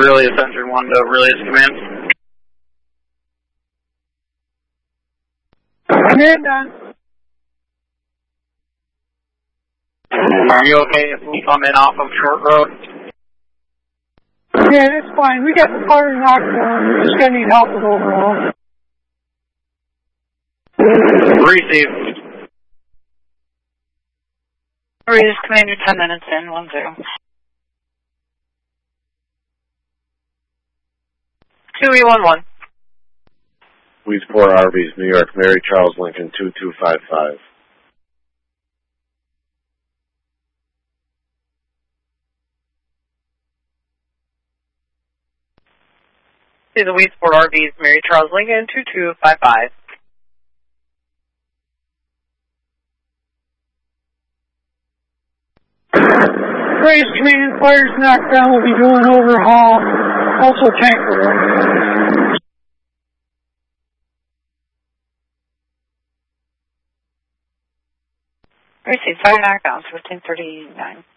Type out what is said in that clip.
Aurelius Engine 1 to Aurelius Command. Command done. Are you okay if we come in off of Short Road? Yeah, that's fine. We got the car knocked down. We're just going to need help with overall. Receive. Aurelius Commander, 10 minutes in, 1-0. 2E11. Weedsport RVs, New York, Mary Charles Lincoln, 2255. To the Weedsport RVs, Mary Charles Lincoln, 2255. Grace Command, fire's knocked down. We'll be doing overhaul. Also tanker room. Receive fire knockdowns, 1539.